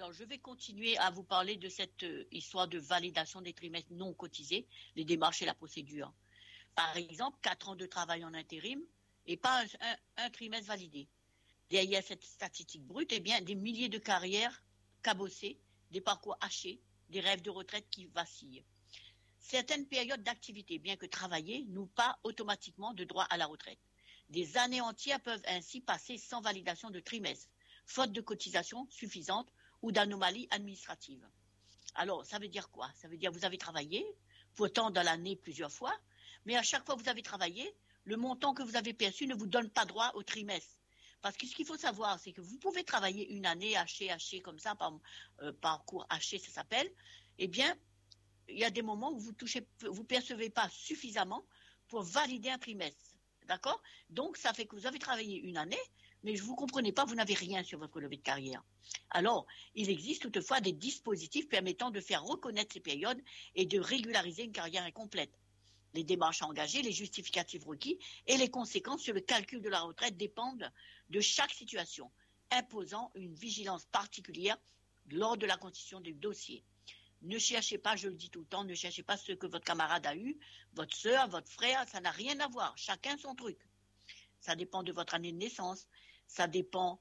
Alors, je vais continuer à vous parler de cette histoire de validation des trimestres non cotisés, les démarches et la procédure. Par exemple, 4 ans de travail en intérim et pas un trimestre validé. Derrière cette statistique brute, eh bien, des milliers de carrières cabossées, des parcours hachés, des rêves de retraite qui vacillent. Certaines périodes d'activité, bien que travaillées, n'ouvrent pas automatiquement de droit à la retraite. Des années entières peuvent ainsi passer sans validation de trimestre, faute de cotisation suffisante ou d'anomalies administratives. Alors, ça veut dire quoi? Ça veut dire que vous avez travaillé, pourtant dans l'année plusieurs fois, mais à chaque fois que vous avez travaillé, le montant que vous avez perçu ne vous donne pas droit au trimestre. Parce que ce qu'il faut savoir, c'est que vous pouvez travailler une année haché comme ça, parcours haché, ça s'appelle. Eh bien, il y a des moments où vous percevez pas suffisamment pour valider un trimestre. D'accord? Donc, ça fait que vous avez travaillé une année, mais vous ne comprenez pas, vous n'avez rien sur votre relevé de carrière. Alors, il existe toutefois des dispositifs permettant de faire reconnaître ces périodes et de régulariser une carrière incomplète. Les démarches à engager, les justificatifs requis et les conséquences sur le calcul de la retraite dépendent de chaque situation, imposant une vigilance particulière lors de la constitution du dossier. Ne cherchez pas, je le dis tout le temps, ne cherchez pas ce que votre camarade a eu, votre sœur, votre frère, ça n'a rien à voir, chacun son truc. Ça dépend de votre année de naissance, ça dépend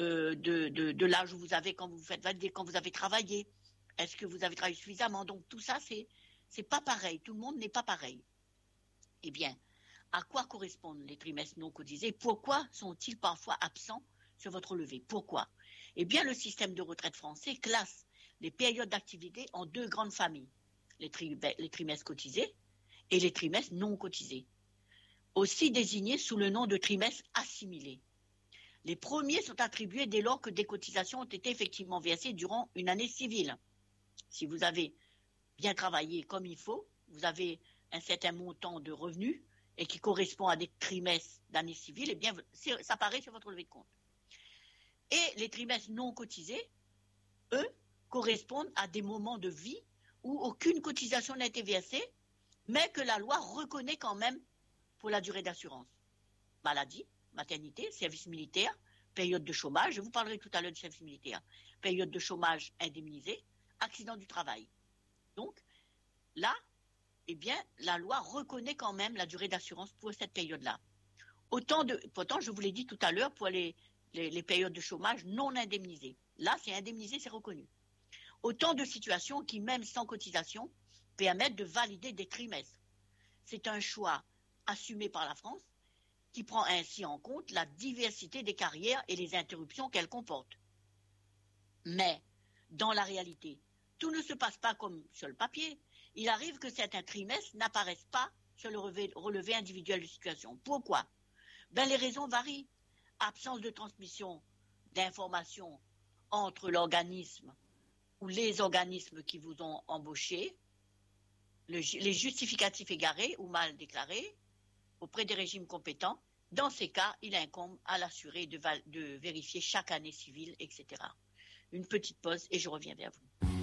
de l'âge où vous avez quand vous faites valider, quand vous avez travaillé. Est-ce que vous avez travaillé suffisamment? Donc tout ça, c'est pas pareil, tout le monde n'est pas pareil. Eh bien, à quoi correspondent les trimestres non cotisés? Pourquoi sont-ils parfois absents sur votre relevé? Pourquoi? Eh bien, le système de retraite français classe les périodes d'activité en deux grandes familles, les trimestres cotisés et les trimestres non cotisés, aussi désignés sous le nom de trimestres assimilés. Les premiers sont attribués dès lors que des cotisations ont été effectivement versées durant une année civile. Si vous avez bien travaillé comme il faut, vous avez un certain montant de revenus et qui correspond à des trimestres d'année civile, eh bien, ça apparaît sur votre relevé de compte. Et les trimestres non cotisés, eux, correspondent à des moments de vie où aucune cotisation n'a été versée, mais que la loi reconnaît quand même pour la durée d'assurance. Maladie, maternité, service militaire, période de chômage, je vous parlerai tout à l'heure du service militaire, période de chômage indemnisé, accident du travail. Donc, là, eh bien, la loi reconnaît quand même la durée d'assurance pour cette période-là. Pourtant, je vous l'ai dit tout à l'heure, pour les périodes de chômage non indemnisées. Là, c'est indemnisé, c'est reconnu. Autant de situations qui, même sans cotisation, permettent de valider des trimestres. C'est un choix assumé par la France qui prend ainsi en compte la diversité des carrières et les interruptions qu'elles comportent. Mais, dans la réalité, tout ne se passe pas comme sur le papier. Il arrive que certains trimestres n'apparaissent pas sur le relevé individuel de situation. Pourquoi? Les raisons varient. Absence de transmission d'informations entre l'organisme ou les organismes qui vous ont embauché, les justificatifs égarés ou mal déclarés auprès des régimes compétents. Dans ces cas, il incombe à l'assuré de vérifier chaque année civile, etc. Une petite pause et je reviens vers vous.